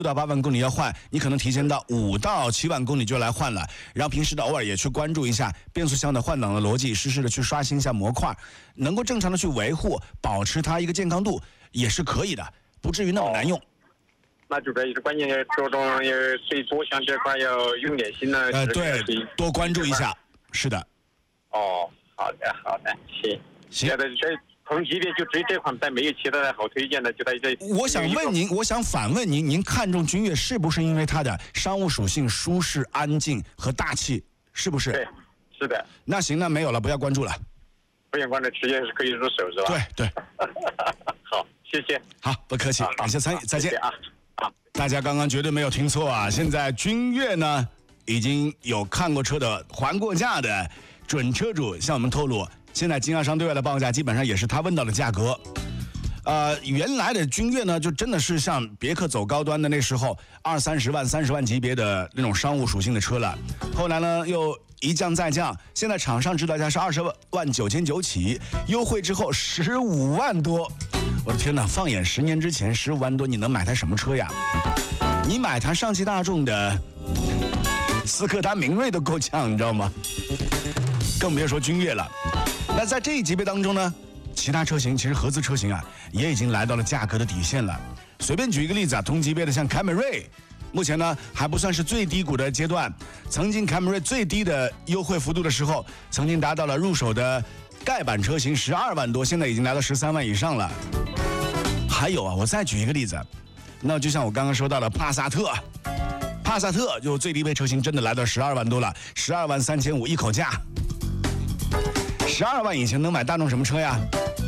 到8万公里要换，你可能提前到5到7万公里就来换了。然后平时的偶尔也去关注一下变速箱的换挡的逻辑，适时的去刷新一下模块，能够正常的去维护，保持它一个健康度也是可以的，不至于那么难用。 那就这也是关键，着重对多项这块要用点心呢。 对，多关注一下。是的。 哦，好的，行。现在这同级别就只有这款，但没有其他的好推荐的，就在这。 我想反问您，您看中君越是不是因为它的商务属性、舒适、安静和大气，是不是？ 对，是的。 那行，那没有了，不要关注了。 不用关注，直接是可以入手，是吧？ 对。 好，谢谢。 好，不客气，感谢参与，再见。 啊。 大家刚刚绝对没有听错啊！现在君越呢，已经有看过车的、还过价的准车主向我们透露，现在经销商对外的报价基本上也是他问到的价格。原来的君越呢，就真的是像别克走高端的那时候20-30万、30万级别的那种商务属性的车了。后来呢，又一降再降，现在厂商指导价是20万9,900起，优惠之后15万多。我的天哪！放眼10年之前，15万多，你能买台什么车呀？你买台上汽大众的斯柯达明锐都够呛，你知道吗？更别说君越了。那在这一级别当中呢，其他车型其实合资车型啊，也已经来到了价格的底线了。随便举一个例子啊，同级别的像凯美瑞，目前呢还不算是最低谷的阶段。曾经凯美瑞最低的优惠幅度的时候，曾经达到了入手的盖板车型12万多，现在已经来到13万以上了。还有啊，我再举一个例子，那就像我刚刚说到的帕萨特就最低配车型真的来到12万多了，12万3500一口价。12万以前能买大众什么车呀？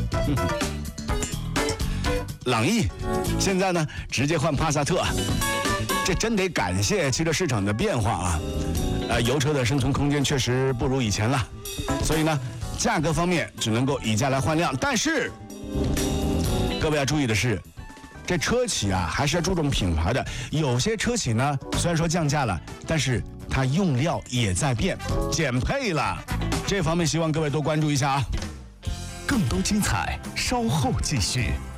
朗逸，现在呢直接换帕萨特，这真得感谢汽车市场的变化啊。油车的生存空间确实不如以前了，所以呢，价格方面只能够以价来换量。但是各位要注意的是，这车企啊还是要注重品牌的。有些车企呢虽然说降价了，但是它用料也在变，减配了。这方面希望各位多关注一下啊。 更多精彩稍后继续。